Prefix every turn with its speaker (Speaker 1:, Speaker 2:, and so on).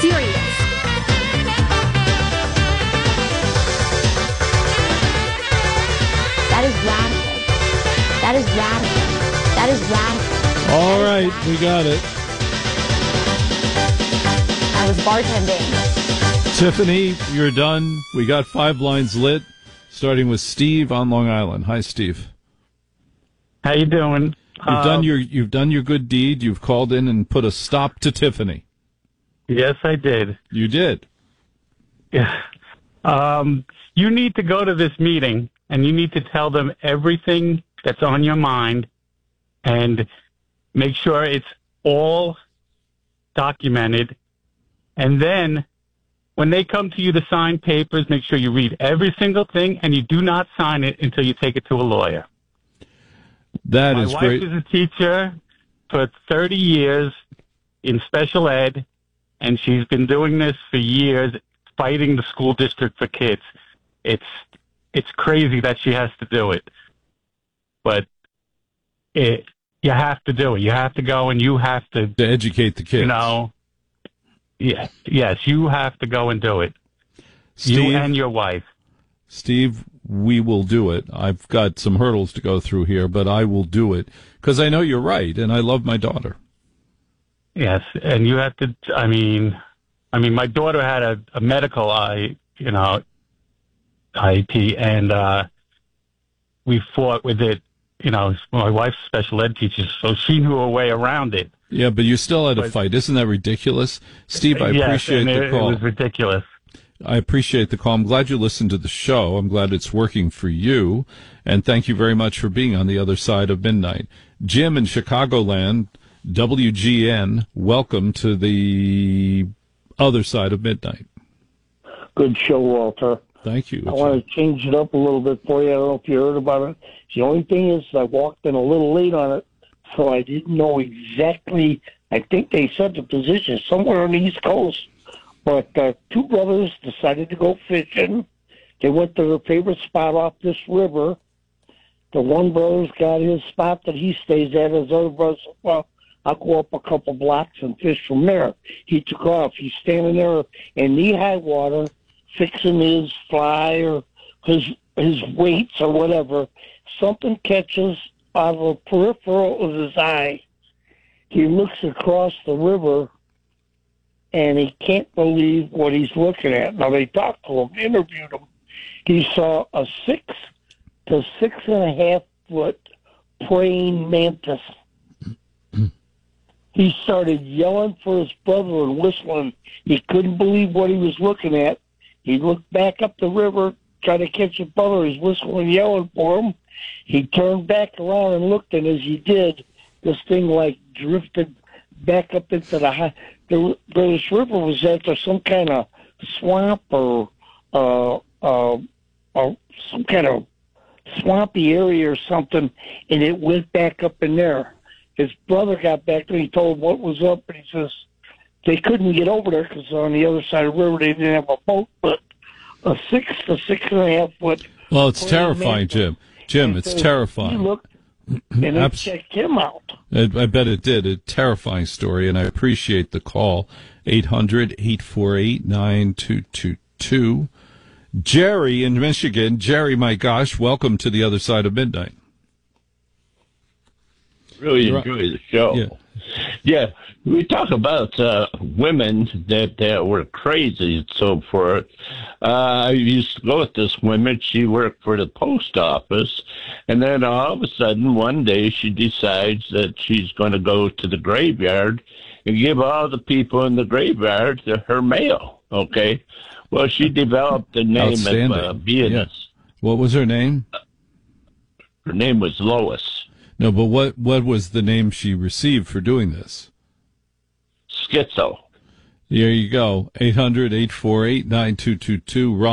Speaker 1: serious. That is radical. That is radical. That is radical.
Speaker 2: All right, we got it.
Speaker 1: I was bartending.
Speaker 2: Tiffany, you're done. We got 5 lines lit, starting with Steve on Long Island. Hi, Steve.
Speaker 3: How you doing?
Speaker 2: You've done your good deed. You've called in and put a stop to Tiffany.
Speaker 3: Yes, I did.
Speaker 2: You did.
Speaker 3: Yeah. You need to go to this meeting, and you need to tell them everything that's on your mind, and make sure it's all documented. And then when they come to you to sign papers, make sure you read every single thing, and you do not sign it until you take it to a lawyer.
Speaker 2: That is great.
Speaker 3: My wife is a teacher for 30 years in special ed, and she's been doing this for years, fighting the school district for kids. It's crazy that she has to do it, but you have to do it. You have to go, and you have to
Speaker 2: educate the kids.
Speaker 3: You know, yes, you have to go and do it.
Speaker 2: Steve,
Speaker 3: you and your wife.
Speaker 2: Steve, we will do it. I've got some hurdles to go through here, but I will do it because I know you're right, and I love my daughter. Yes,
Speaker 3: and you have to. I mean, my daughter had a medical IEP, and we fought with it. You know, my wife's a special ed teacher, so she knew a way around it.
Speaker 2: Yeah, but you still had to fight. Isn't that ridiculous? Steve, I appreciate the call.
Speaker 3: It was ridiculous.
Speaker 2: I appreciate the call. I'm glad you listened to the show. I'm glad it's working for you. And thank you very much for being on the other side of midnight. Jim in Chicagoland, WGN, welcome to the other side of midnight.
Speaker 4: Good show, Walter.
Speaker 2: Thank you.
Speaker 4: I want to change it up a little bit for you. I don't know if you heard about it. The only thing is I walked in a little late on it, so I didn't know exactly. I think they said the position somewhere on the East Coast. But 2 brothers decided to go fishing. They went to their favorite spot off this river. The one brother's got his spot that he stays at. His other brother said, well, I'll go up a couple blocks and fish from there. He took off. He's standing there in knee-high water, fixing his fly or his weights or whatever. Something catches out of the peripheral of his eye. He looks across the river, and he can't believe what he's looking at. Now, they talked to him, interviewed him. He saw a 6 to 6.5 foot praying mantis. He started yelling for his brother and whistling. He couldn't believe what he was looking at. He looked back up the river, tried to catch his brother. He's whistling, yelling for him. He turned back around and looked, and as he did, this thing like drifted back up into the high. This river was after some kind of swamp or some kind of swampy area or something, and it went back up in there. His brother got back there. He told him what was up, and he says they couldn't get over there because on the other side of the river they didn't have a boat, but a 6 to 6.5 foot.
Speaker 2: Well, it's terrifying, Jim. Jim, it's terrifying.
Speaker 4: He looked, and it checked him out.
Speaker 2: I bet it did. A terrifying story, and I appreciate the call. 800-848-9222. Jerry in Michigan. Jerry, my gosh, welcome to the other side of midnight.
Speaker 5: Really enjoy the show. Yeah, we talk about women that were crazy and so forth. I used to go with this woman. She worked for the post office, and then all of a sudden, one day, she decides that she's going to go to the graveyard and give all the people in the graveyard her mail, okay? Well, she developed the name of Venus.
Speaker 2: Yes. What was her name?
Speaker 5: Her name was Lois.
Speaker 2: No, but what was the name she received for doing this?
Speaker 5: Schizo.
Speaker 2: There you go. 800-848-9222.